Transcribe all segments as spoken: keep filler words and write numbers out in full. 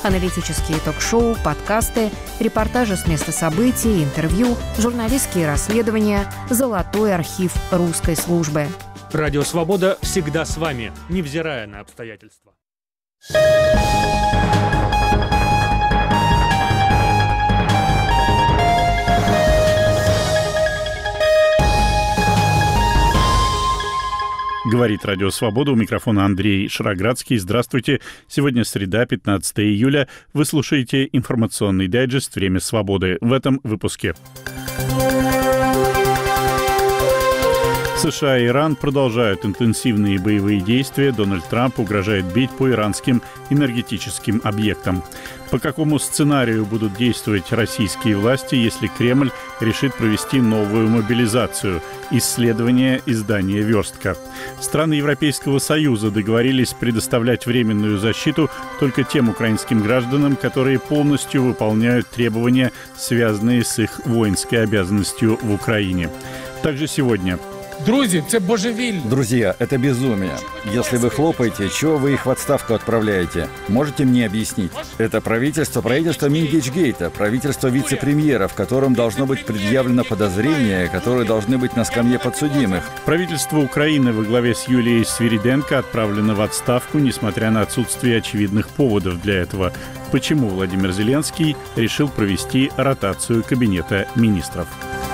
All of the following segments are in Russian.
Аналитические ток-шоу, подкасты, репортажи с места событий, интервью, журналистские расследования, золотой архив русской службы. Радио «Свобода» всегда с вами, невзирая на обстоятельства. Говорит Радио Свобода, у микрофона Андрей Шароградский. Здравствуйте. Сегодня среда, пятнадцатое июля. Вы слушаете информационный дайджест «Время свободы». В этом выпуске. США и Иран продолжают интенсивные боевые действия. Дональд Трамп угрожает бить по иранским энергетическим объектам. По какому сценарию будут действовать российские власти, если Кремль решит провести новую мобилизацию? Исследование издания «Верстка». Страны Европейского Союза договорились предоставлять временную защиту только тем украинским гражданам, которые полностью выполняют требования, связанные с их воинской обязанностью в Украине. Также сегодня... Друзья, это божевильно. Друзья, это безумие. Если вы хлопаете, чего вы их в отставку отправляете? Можете мне объяснить? Это правительство, правительство Мингейчгейта, правительство вице-премьера, в котором должно быть предъявлено подозрение, которые должны быть на скамье подсудимых. Правительство Украины во главе с Юлией Свириденко отправлено в отставку, несмотря на отсутствие очевидных поводов для этого. Почему Владимир Зеленский решил провести ротацию кабинета министров?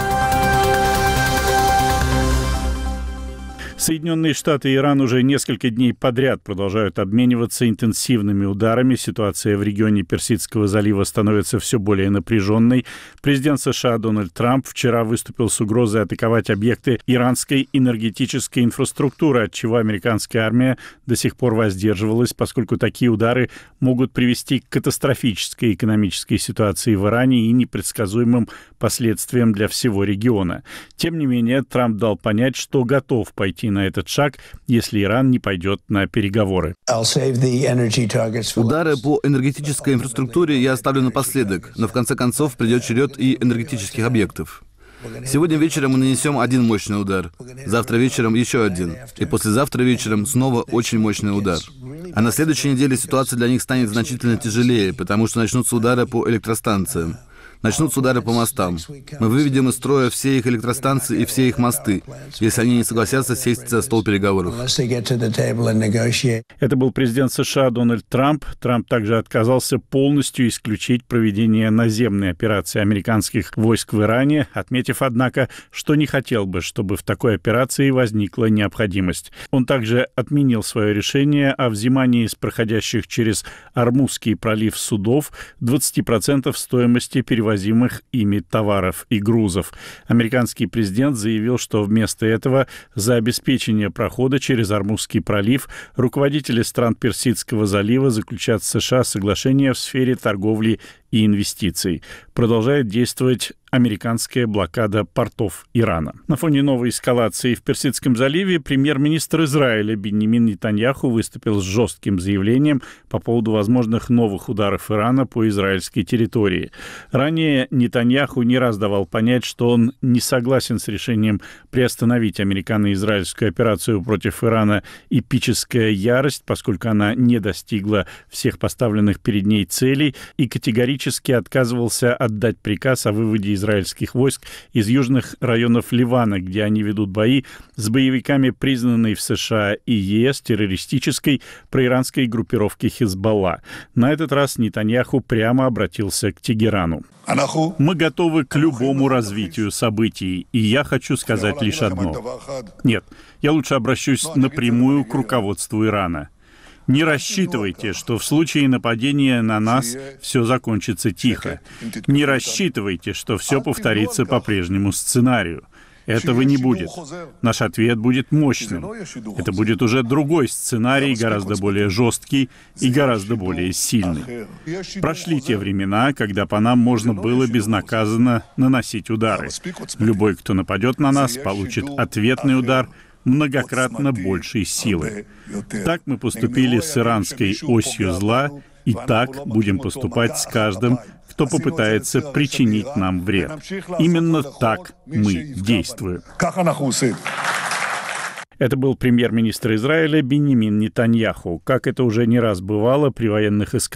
Соединенные Штаты и Иран уже несколько дней подряд продолжают обмениваться интенсивными ударами. Ситуация в регионе Персидского залива становится все более напряженной. Президент США Дональд Трамп вчера выступил с угрозой атаковать объекты иранской энергетической инфраструктуры, от чего американская армия до сих пор воздерживалась, поскольку такие удары могут привести к катастрофической экономической ситуации в Иране и непредсказуемым последствиям для всего региона. Тем не менее, Трамп дал понять, что готов пойти на этот шаг, если Иран не пойдет на переговоры. Удары по энергетической инфраструктуре я оставлю напоследок, но в конце концов придет черед и энергетических объектов. Сегодня вечером мы нанесем один мощный удар, завтра вечером еще один, и послезавтра вечером снова очень мощный удар. А на следующей неделе ситуация для них станет значительно тяжелее, потому что начнутся удары по электростанциям. Начнутся удары по мостам. Мы выведем из строя все их электростанции и все их мосты, если они не согласятся сесть за стол переговоров. Это был президент США Дональд Трамп. Трамп также отказался полностью исключить проведение наземной операции американских войск в Иране, отметив, однако, что не хотел бы, чтобы в такой операции возникла необходимость. Он также отменил свое решение о взимании с проходящих через Ормузский пролив судов двадцать процентов стоимости перевозимых возимых ими товаров и грузов. Американский президент заявил, что вместо этого за обеспечение прохода через Ормузский пролив руководители стран Персидского залива заключат с США соглашение в сфере торговли и инвестиций. Продолжает действовать американская блокада портов Ирана. На фоне новой эскалации в Персидском заливе премьер-министр Израиля Биньямин Нетаньяху выступил с жестким заявлением по поводу возможных новых ударов Ирана по израильской территории. Ранее Нетаньяху не раз давал понять, что он не согласен с решением приостановить американо-израильскую операцию против Ирана «Эпическая ярость», поскольку она не достигла всех поставленных перед ней целей, и категорически отказывался отдать приказ о выводе израильских войск из южных районов Ливана, где они ведут бои с боевиками, признанной в США и ЕС террористической проиранской группировки Хизбалла. На этот раз Нетаньяху прямо обратился к Тегерану. Мы готовы к любому развитию событий, и я хочу сказать лишь одно. Нет, я лучше обращусь напрямую к руководству Ирана. Не рассчитывайте, что в случае нападения на нас все закончится тихо. Не рассчитывайте, что все повторится по прежнему сценарию. Этого не будет. Наш ответ будет мощным. Это будет уже другой сценарий, гораздо более жесткий и гораздо более сильный. Прошли те времена, когда по нам можно было безнаказанно наносить удары. Любой, кто нападет на нас, получит ответный удар многократно большей силы. Так мы поступили с иранской осью зла, и так будем поступать с каждым, кто попытается причинить нам вред. Именно так мы действуем. Это был премьер-министр Израиля Биньямин Нетаньяху. Как это уже не раз бывало при военных эскалациях,